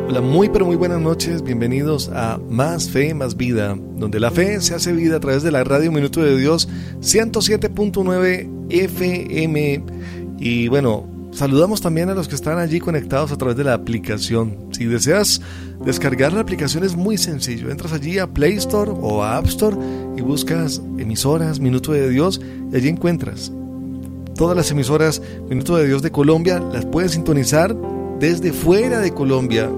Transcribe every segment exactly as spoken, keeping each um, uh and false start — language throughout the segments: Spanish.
Hola, muy pero muy buenas noches, bienvenidos a Más Fe, Más Vida, donde la fe se hace vida a través de la radio Minuto de Dios ciento siete punto nueve F M. Y bueno, saludamos también a los que están allí conectados a través de la aplicación. Si deseas descargar la aplicación es muy sencillo, entras allí a Play Store o a App Store y buscas emisoras Minuto de Dios y allí encuentras todas las emisoras Minuto de Dios de Colombia, las puedes sintonizar desde fuera de Colombia.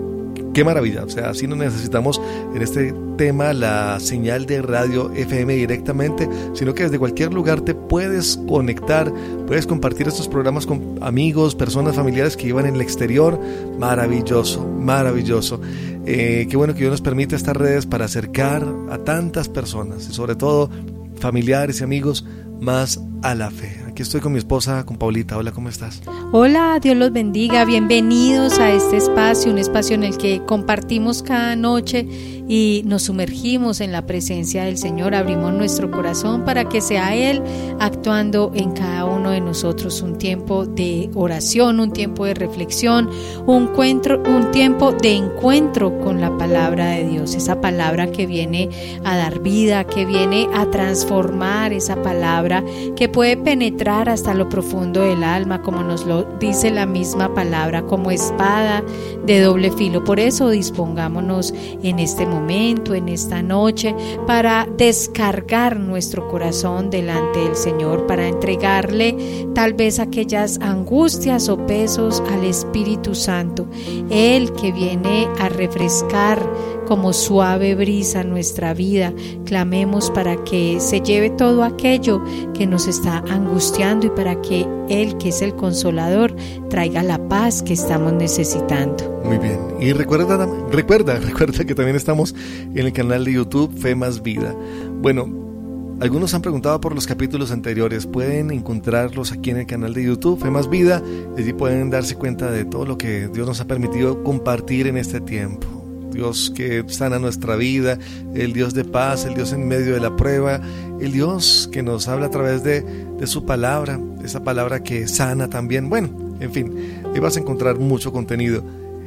Qué maravilla, o sea, así no necesitamos en este tema la señal de radio F M directamente, sino que desde cualquier lugar te puedes conectar, puedes compartir estos programas con amigos, personas, familiares que iban en el exterior. Maravilloso, maravilloso. Eh, qué bueno que Dios nos permite estas redes para acercar a tantas personas y sobre todo familiares y amigos más a la fe. Aquí estoy con mi esposa, con Paulita. Hola, ¿cómo estás? Hola, Dios los bendiga, bienvenidos a este espacio, un espacio en el que compartimos cada noche y nos sumergimos en la presencia del Señor, abrimos nuestro corazón para que sea Él actuando en cada uno de nosotros. Un tiempo de oración, un tiempo de reflexión, un, encuentro, un tiempo de encuentro con la palabra de Dios, esa palabra que viene a dar vida, que viene a transformar, esa palabra que puede penetrar hasta lo profundo del alma, como nos lo dice la misma palabra, como espada de doble filo. Por eso dispongámonos en este momento, en esta noche, para descargar nuestro corazón delante del Señor, para entregarle tal vez aquellas angustias o pesos al Espíritu Santo, Él que viene a refrescar como suave brisa nuestra vida. Clamemos para que se lleve todo aquello que nos está angustiando y para que Él, que es el Consolador, traiga la paz que estamos necesitando. Muy bien, y recuerda, recuerda, recuerda que también estamos en el canal de YouTube Fe Más Vida. Bueno, algunos han preguntado por los capítulos anteriores, pueden encontrarlos aquí en el canal de YouTube Fe Más Vida, y allí pueden darse cuenta de todo lo que Dios nos ha permitido compartir en este tiempo. Dios que sana nuestra vida, el Dios de paz, el Dios en medio de la prueba, el Dios que nos habla a través de, de su palabra, esa palabra que sana también. Bueno, en fin, ahí vas a encontrar mucho contenido.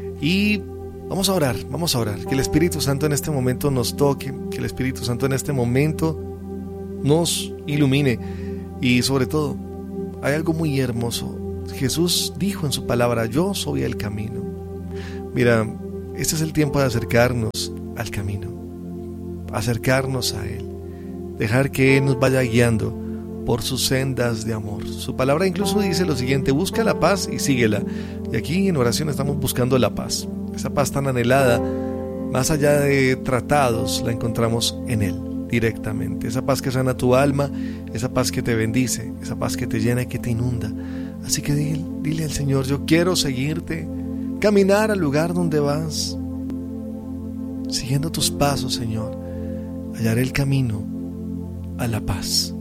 Y vamos a orar, vamos a orar, que el Espíritu Santo en este momento nos toque, que el Espíritu Santo en este momento nos ilumine. Y sobre todo, hay algo muy hermoso. Jesús dijo en su palabra: yo soy el camino. Mira, este es el tiempo de acercarnos al camino, acercarnos a Él, dejar que Él nos vaya guiando por sus sendas de amor. Su palabra incluso dice lo siguiente: busca la paz y síguela. Y aquí en oración estamos buscando la paz, esa paz tan anhelada, más allá de tratados, la encontramos en Él directamente. Esa paz que sana tu alma, esa paz que te bendice, esa paz que te llena y que te inunda. Así que dile, dile al Señor: yo quiero seguirte, caminar al lugar donde vas, siguiendo tus pasos, Señor, hallaré el camino a la paz.